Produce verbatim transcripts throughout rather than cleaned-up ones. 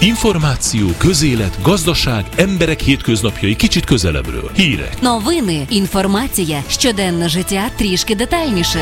Információ, közélet, gazdaság, emberek hétköznapjai kicsit közelebbről. Hírek. Новини, інформація, щоденне життя трішки детальніше.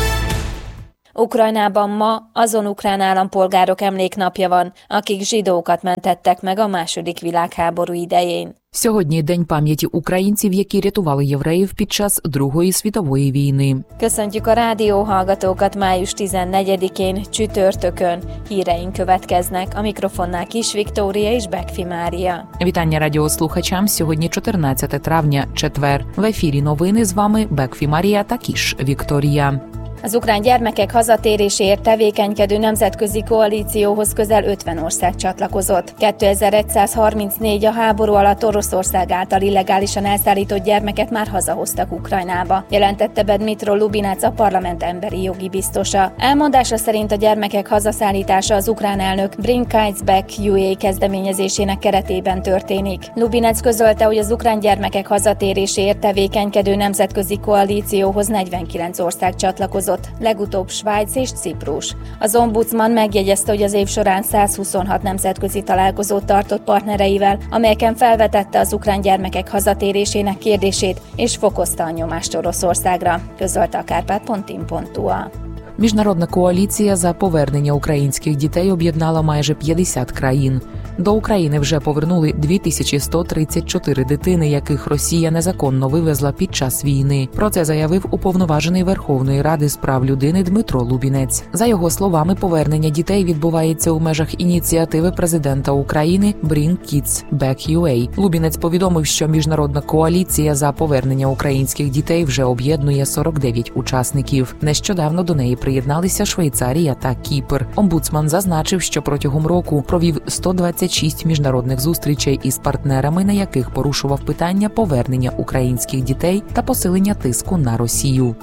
Ukrajnában ma azon ukrán állampolgárok emléknapja van, akik zsidókat mentettek meg a második világháború idején. Сьогодні День пам'яті українців, які рятували євреїв під час Другої світової війни. Köszöntjük a rádióhallgatókat május tizennegyedikén, csütörtökön. Híreink következnek, a mikrofonnál Kis Viktória és Bekfi Mária. Вітання радіослухачам. Сьогодні чотирнадцяте травня, четвер. В ефірі новини з вами Бекфі Марія та Кіш Вікторія. Az ukrán gyermekek hazatéréséért tevékenykedő nemzetközi koalícióhoz közel ötven ország csatlakozott. kétezer-százharmincnégy a háború alatt Oroszország által illegálisan elszállított gyermeket már hazahoztak Ukrajnába, jelentette be Dmytro Lubinec, a parlament emberi jogi biztosa. Elmondása szerint a gyermekek hazaszállítása az ukrán elnök Bring Kids Back u á kezdeményezésének keretében történik. Lubinec közölte, hogy az ukrán gyermekek hazatéréséért tevékenykedő nemzetközi koalícióhoz negyvenkilenc ország csatlakozott, legutóbb Svájc és Ciprus. Az ombudsman megjegyezte, hogy az év során százhuszonhat nemzetközi találkozót tartott partnereivel, amelyeken felvetette az ukrán gyermekek hazatérésének kérdését, és fokozta a nyomást Oroszországra, közölte a kárpát pont in pont u á. Міжнародна коаліція за повернення українських дітей об'єднала майже п'ятдесят країн. До України вже повернули дві тисячі сто тридцять чотири дитини, яких Росія незаконно вивезла під час війни. Про це заявив уповноважений Верховної Ради з прав людини Дмитро Лубінець. За його словами, повернення дітей відбувається у межах ініціативи президента України Bring Kids Back ю ей. Лубінець повідомив, що міжнародна коаліція за повернення українських дітей вже об'єднує сорок дев'ять учасників. Нещодавно до неї приєдналися Швейцарія та Кіпр. Омбудсман зазначив, що протягом року провів сто двадцять шість міжнародних зустрічей із партнерами, на яких порушував питання повернення українських дітей та посилення тиску на Росію.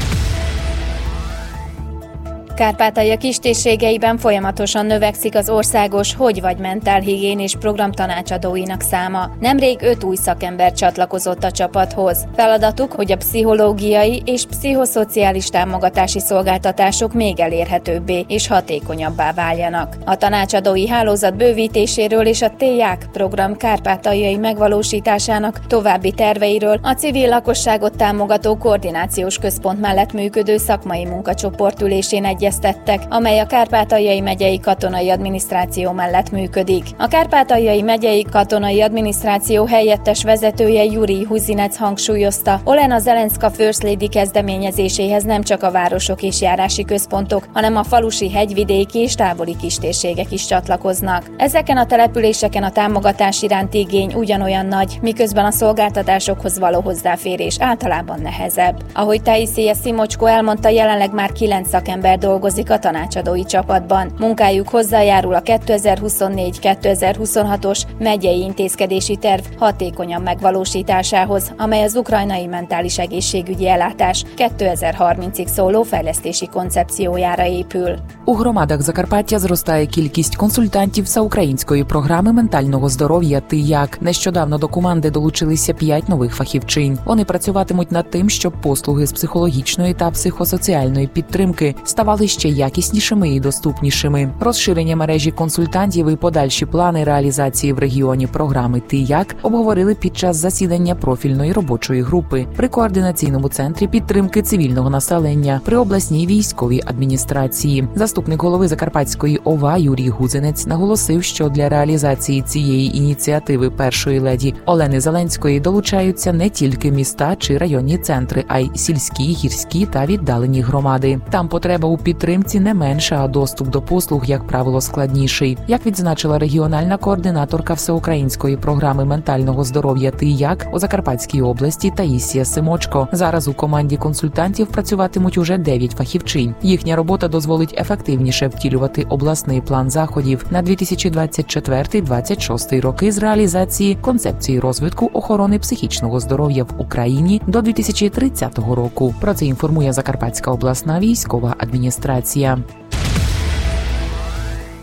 Kárpátalja kistérségeiben folyamatosan növekszik az országos hogy vagy mentálhigiénés program tanácsadóinak száma. Nemrég öt új szakember csatlakozott a csapathoz. Feladatuk, hogy a pszichológiai és pszichoszociális támogatási szolgáltatások még elérhetőbbé és hatékonyabbá váljanak. A tanácsadói hálózat bővítéséről és a téják program kárpátaljai megvalósításának további terveiről a civil lakosságot támogató koordinációs központ mellett működő szakmai munkacsoport ülésén egyeztettek, amely a Kárpátaljai megyei katonai adminisztráció mellett működik. A Kárpátaljai megyei katonai adminisztráció helyettes vezetője Juri Huzinec hangsúlyozta, Olena Zelenszka First Lady kezdeményezéséhez nem csak a városok és járási központok, hanem a falusi, hegyvidéki és távoli kistérségek is csatlakoznak. Ezeken a településeken a támogatás iránti igény ugyanolyan nagy, miközben a szolgáltatásokhoz való hozzáférés általában nehezebb. Ahogy Taisia Simocsko elmondta, jelenleg már kilenc szakember dolgozik a tanácsadói csapatban. Munkájuk hozzájárul a kétezer-huszonnégy kétezer-huszonhatos megyei intézkedési terv hatékonyabb megvalósításához, amely az ukrajnai mentális egészségügyi ellátás kétezer-harmincig szóló fejlesztési koncepciójára épül. У громадах Закарпаття зростає кількість консультантів всеукраїнської програми ментального здоров'я «Ти-як». Нещодавно до команди долучилися п'ять нових фахівчинь. Вони працюватимуть над тим, щоб послуги з психологічної та психосоціальної підтримки ставали ще якіснішими і доступнішими. Розширення мережі консультантів і подальші плани реалізації в регіоні програми «Ти-як» обговорили під час засідання профільної робочої групи при координаційному центрі підтримки цивільного населення при обласній військовій адміністрації. Заступник голови Закарпатської ОВА Юрій Гузинець наголосив, що для реалізації цієї ініціативи першої леді Олени Зеленської долучаються не тільки міста чи районні центри, а й сільські, гірські та віддалені громади. Там потреба у підтримці не менша, а доступ до послуг, як правило, складніший. Як відзначила регіональна координаторка всеукраїнської програми ментального здоров'я «Ти-як» у Закарпатській області Таїсія Симочко, зараз у команді консультантів працюватимуть уже дев'ять фахівчинь. Їхня робота дозволить ефективніше втілювати обласний план заходів на дві тисячі двадцять четвертий - двадцять шостий роки з реалізації концепції розвитку охорони психічного здоров'я в Україні до дві тисячі тридцятого року. Про це інформує Закарпатська обласна військова адміністрація.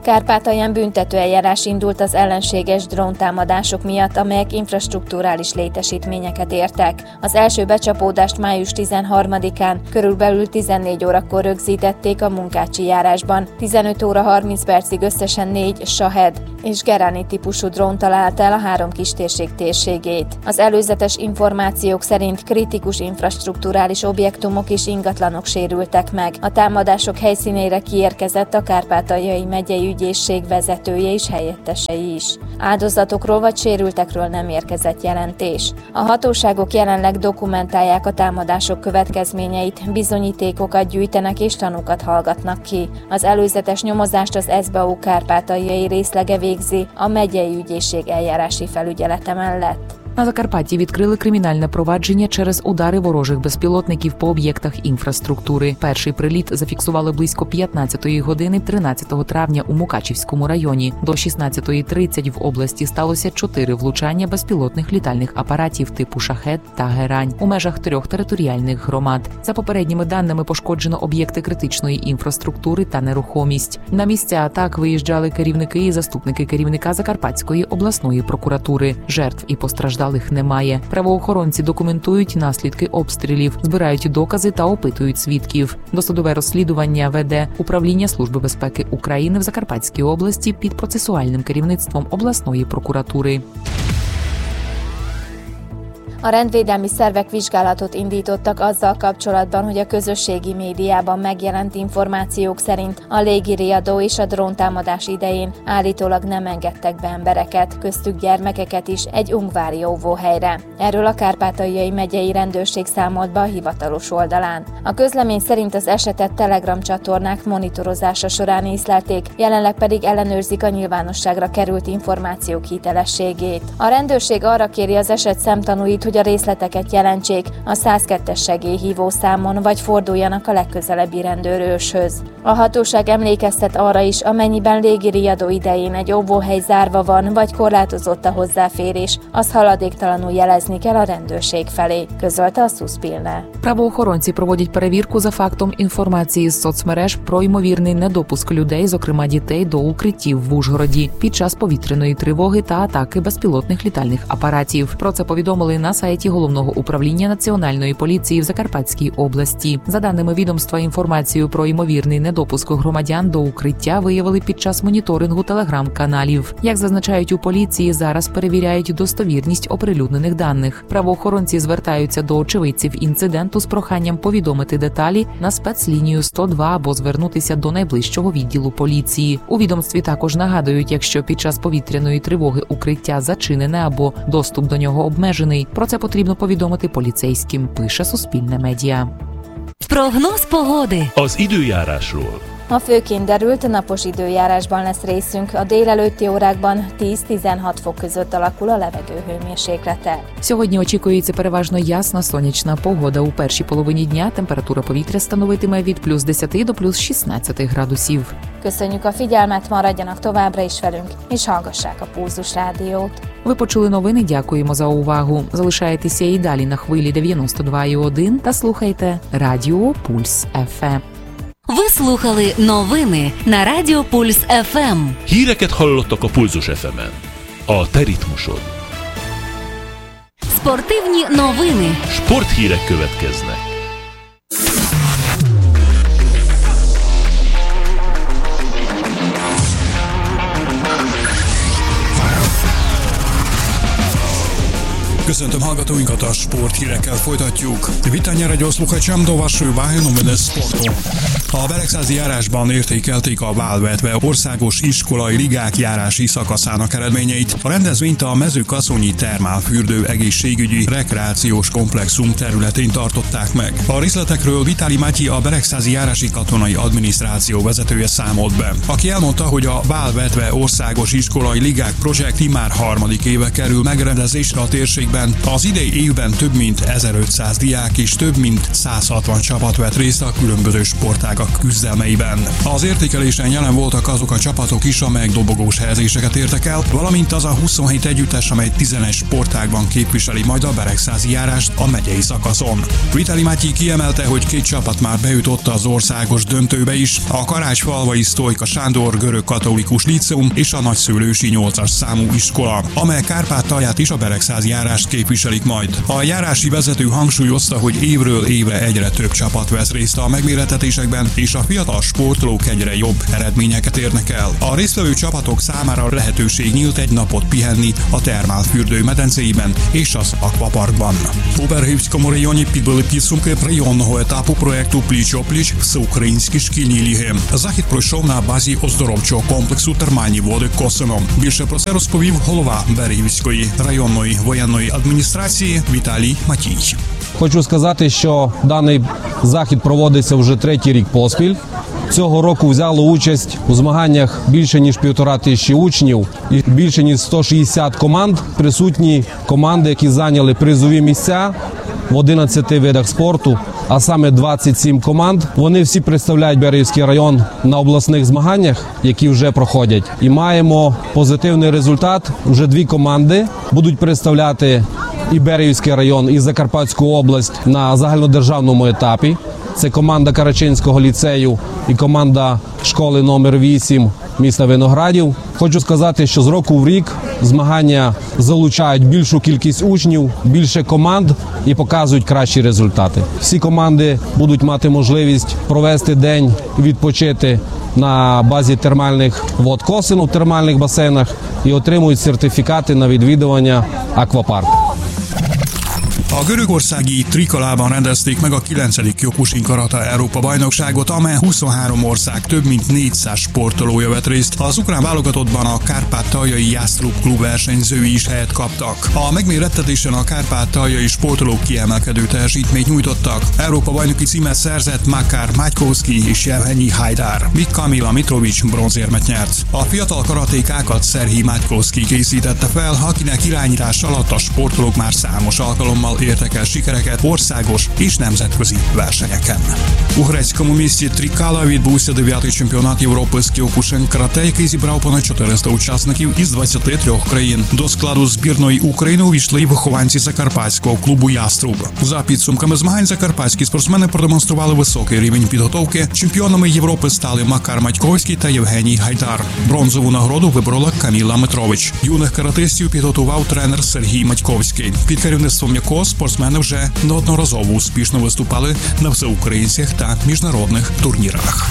Kárpátalján büntetőeljárás indult az ellenséges dróntámadások miatt, amelyek infrastrukturális létesítményeket értek. Az első becsapódást május tizenharmadikán körülbelül tizennégy órakor rögzítették a Munkácsi járásban. tizenöt óra harminc percig összesen négy Shahed és Gerani típusú drón találta el a három kistérség térségét. Az előzetes információk szerint kritikus infrastrukturális objektumok és ingatlanok sérültek meg. A támadások helyszínére kiérkezett a Kárpátaljai megyei ügyészség vezetője és helyettesei is. Áldozatokról vagy sérültekről nem érkezett jelentés. A hatóságok jelenleg dokumentálják a támadások következményeit, bizonyítékokat gyűjtenek és tanúkat hallgatnak ki. Az előzetes nyomozást az es bé á Kárpátaljai részlege végzi a megyei ügyészség eljárási felügyelete mellett. На Закарпатті відкрили кримінальне провадження через удари ворожих безпілотників по об'єктах інфраструктури. Перший приліт зафіксували близько п'ятнадцятої години тринадцятого травня у Мукачівському районі. До шістнадцятої тридцять в області сталося чотири влучання безпілотних літальних апаратів типу «Шахед» та «Герань» у межах трьох територіальних громад. За попередніми даними пошкоджено об'єкти критичної інфраструктури та нерухомість. На місця атак виїжджали керівники і заступники керівника Закарпатської обласної прокуратури. Жертв і постраждалих немає. Правоохоронці документують наслідки обстрілів, збирають докази та опитують свідків. Досудове розслідування веде Управління Служби безпеки України в Закарпатській області під процесуальним керівництвом обласної прокуратури. A rendvédelmi szervek vizsgálatot indítottak azzal kapcsolatban, hogy a közösségi médiában megjelent információk szerint a légiriadó és a dróntámadás idején állítólag nem engedtek be embereket, köztük gyermekeket is egy ungvári óvóhelyre. Erről a Kárpátaljai megyei rendőrség számolt be a hivatalos oldalán. A közlemény szerint az esetet Telegram csatornák monitorozása során észlelték, jelenleg pedig ellenőrzik a nyilvánosságra került információk hitelességét. A rendőrség arra kéri az eset szemtanúit, hogy a részleteket jelentsék a száz kettes segélyhívó számon, vagy forduljanak a legközelebbi rendőrőrshöz. A hatóság emlékeztet arra is, amennyiben légiriadó idején egy óvóhely zárva van, vagy korlátozott a hozzáférés, az haladéktalanul jelezni kell a rendőrség felé, közölte a Суспільне. Правоохоронці проводять перевірку за фактом інформації з соцмереж про ймовірний недопуск людей, зокрема дітей, до укриттів в Ужгороді під час повітряної тривоги та атаки безпілотних літальних апаратів. Про це повідомили на сайті Головного управління Національної поліції в Закарпатській області. За даними відомства, інформацію про ймовірний недопуск громадян до укриття виявили під час моніторингу телеграм-каналів. Як зазначають у поліції, зараз перевіряють достовірність оприлюднених даних. Правоохоронці звертаються до очевидців інциденту з проханням повідомити деталі на спецлінію сто два або звернутися до найближчого відділу поліції. У відомстві також нагадують, якщо під час повітряної тривоги укриття зачинене або доступ до нього обмежений, про це потрібно повідомити поліцейським, пише Суспільне медіа. Прогноз pогоди. Az időjárásról. Ma főként derült, napos időjárásban lesz részünk, a délelőtti órákban tíz-tizenhat fok között alakul a levegő hőmérséklete. Сьогодні очікується переважно ясна сонячна погода. У першій половині дня температура повітря становитиме від плюс десять до плюс шістнадцять градусів. Köszönjük a figyelmet, maradjanak továbbra is velünk, és hallgassák a Pulzus Rádiót. Ви почули новини, дякуємо за увагу. Залишайтеся і далі на хвилі дев'яносто два і один та слухайте Радіо Пульс еф ем. Ви слухали новини на Радіо Пульс еф ем. Híreket hallottak a Pulzus еф емен. A te ritmusod. Спортивні новини. Sporthírek következnek. Köszöntöm hallgatóinkat, a sporthírekkel folytatjuk. Witania radio słuchaczom do waszej uwagi nowiny sportu. A Beregszázi járásban értékelték a válvetve országos iskolai ligák járási szakaszának eredményeit. A rendezvényt a Mezőkaszonyi Termálfürdő egészségügyi rekreációs komplexum területén tartották meg. A részletekről Vitály Matyi, a Beregszázi járási katonai adminisztráció vezetője számolt be, aki elmondta, hogy a válvetve országos iskolai ligák projekt immár harmadik éve kerül megrendezésre a térségben, versenyekben az idei évben több mint ezerötszáz diák és több mint száz hatvan csapat vett részt a különböző sportágak küzdelmeiben. Az értékelésen jelen voltak azok a csapatok is, amelyek dobogós helyezéseket értek el, valamint az a huszonhét együttes, amely tizenegy sportágban képviseli majd a beregszázi járást a megyei szakaszon. Vitali Matyi kiemelte, hogy két csapat már bejutott az országos döntőbe is, a Karácsfalvai Sztojka Sándor görög katolikus líceum és a Nagyszőlősi nyolcas számú iskola, amely Kárpátalját is a beregszázi járást képviselik majd. A járási vezető hangsúlyozta, hogy évről évre egyre több csapat vesz részt a megmérettetésekben, és a fiatal sportolók egyre jobb eredményeket érnek el. A résztvevő csapatok számára lehetőség nyílt egy napot pihenni a termálfürdő medencéiben és az akvaparkban. У Берегівському районі підбили підсумки районного етапу проекту «Пліч-опліч» всеукраїнські шкільні ліги. Захід пройшов на базі оздоровчого комплексу «Термальні води» Косино. Більше про це розповів голова Берегівської районної воєнної адміністрації Віталій Матій. Хочу сказати, що даний захід проводиться вже третій рік поспіль. Цього року взяло участь у змаганнях більше ніж півтора тисячі учнів і більше ніж сто шістдесят команд. Присутні команди, які зайняли призові місця в одинадцяти видах спорту, а саме двадцять сім команд. Вони всі представляють Берегівський район на обласних змаганнях, які вже проходять. І маємо позитивний результат. Вже дві команди будуть представляти і Берегівський район, і Закарпатську область на загальнодержавному етапі. Це команда Карачинського ліцею і команда школи номер вісім міста Виноградів. Хочу сказати, що з року в рік змагання залучають більшу кількість учнів, більше команд і показують кращі результати. Всі команди будуть мати можливість провести день, відпочити на базі термальних вод Косино в термальних басейнах і отримують сертифікати на відвідування аквапарку. A görögországi Trikolában rendezték meg a kilencedik Kyokushin Karate Európa bajnokságot, amely huszonhárom ország több mint négyszáz sportolója vett részt. Az ukrán válogatottban a Kárpátaljai Jászlók klub versenyzői is helyet kaptak. A megmérettetésen a kárpátaljai sportolók kiemelkedő teljesítményt nyújtottak. Európa bajnoki címet szerzett Makar Matykovszki és Jevhenyi Hajdár, míg Kamila Mitrovics bronzérmet nyert. A fiatal karatékákat Szerhij Matykovszki készítette fel, akinek irányítás alatt a sportolók már számos alkalommal értek el sikereket országos és nemzetközi versenyeken. У грецькому місті Трікала відбувся дев'ятий чемпіонат Європи з Кіокушин карате, який зібрав понад чотириста учасників із двадцяти трьох країн. До складу збірної України увійшли й вихованці закарпатського клубу «Яструб». За підсумками змагань закарпатські спортсмени продемонстрували високий рівень підготовки. Чемпіонами Європи стали Макар Матьковський та Євгеній Гайдар. Бронзову нагороду виборола Каміла Митрович. Юних каратистів підготував тренер Сергій Матьковський, під керівництвом якого спортсмени вже неодноразово успішно виступали на всеукраїнських та міжнародних турнірах.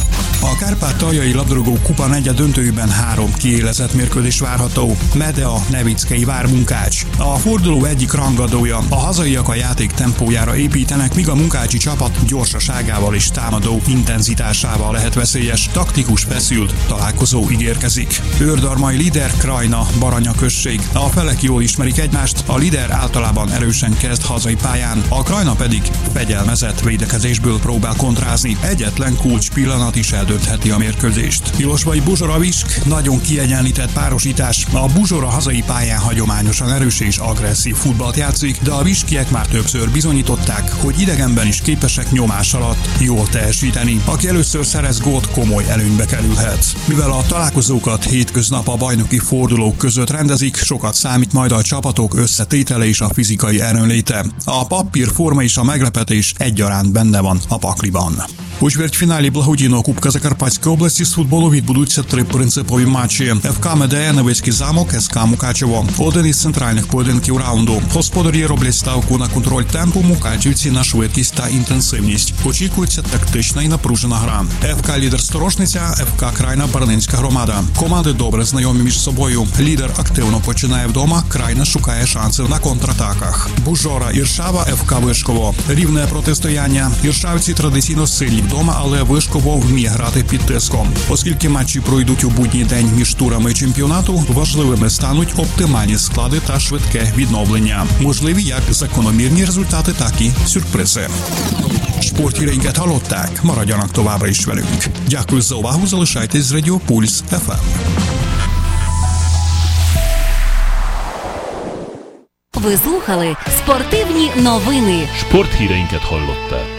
A Kárpátaljai labdarúgó kupa negyed döntőjében három kiélezett mérkőzés várható. Medea Nevickei vár Munkács. A forduló egyik rangadója. A hazaiak a játék tempójára építenek, míg a munkácsi csapat gyorsaságával és támadó intenzitásával lehet veszélyes, taktikus, feszült találkozó ígérkezik. Őrdarmai Lider Krajna Baranya község. A felek jól ismerik egymást, a Lider általában erősen kezd hazai pályán, a Krajna pedig fegyelmezett védekezésből próbál kontrázni. Egyetlen kulcs pillanat is eldöntheti a mérkőzést. Ilosvai Buzsora Visk nagyon kiegyenlített párosítás. A Buzsora hazai pályán hagyományosan erős és agresszív futballt játszik, de a viskiek már többször bizonyították, hogy idegenben is képesek nyomás alatt jól teljesíteni. Aki először szerez gólt, komoly előnybe kerülhet. Mivel a találkozókat hétköznap a bajnoki fordulók között rendezik, sokat számít majd a csapatok összetétele és a fizikai erőnléte. A papír forma és a meglepetés egyaránt benne van a pakliban. У чвертьфіналі благодійного Кубка Закарпатської області з футболу відбудуться три принципові матчі. ФК Медея, Невицький замок, СК Мукачево. Один із центральних поєдинків раунду. Господарі роблять ставку на контроль темпу, мукачівці на швидкість та інтенсивність. Очікується тактична і напружена гра. ФК Лідер Сторожниця, ФК Крайна Барнинська громада. Команди добре знайомі між собою. Лідер активно починає вдома, Крайна шукає шанси на контратаках. Бужора, Іршава, ФК Вишково. Рівне протистояння. Іршавці традиційно сильні вдома, але Вишково вміє грати під тиском. Оскільки матчі пройдуть у будній день між турами чемпіонату, важливими стануть оптимальні склади та швидке відновлення. Можливі як закономірні результати, так і сюрпризи. Sporthíreinket hallották, maradjanak továbbra is velünk. Дякую за увагу, залишайтесь з Радіо Пульс еф ем. Ви слухали спортивні новини. Sporthíreinket hallották.